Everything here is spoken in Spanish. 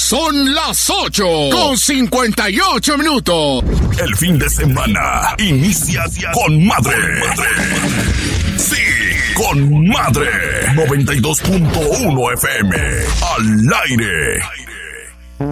Son las 8:58. El fin de semana inicia con madre. Sí, con madre. 92.1 FM. Al aire.